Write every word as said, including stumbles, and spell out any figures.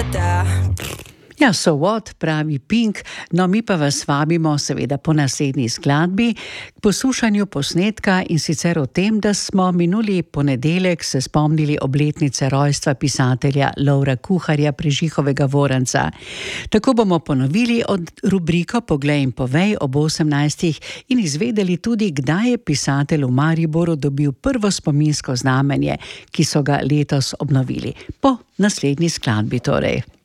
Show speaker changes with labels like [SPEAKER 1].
[SPEAKER 1] Ja, so what, pravi Pink, no mi pa vas vabimo seveda po naslednji skladbi k poslušanju posnetka in sicer o tem, da smo minuli ponedeljek se spomnili obletnice rojstva pisatelja Lovra Kuharja Prežihovega Voranca. Tako bomo ponovili od rubriko Poglej in povej ob osemnajstih in izvedeli tudi, kdaj je pisatelj v Mariboru dobil prvo spominsko znamenje, ki so ga letos obnovili. Po naslednji skladbi torej.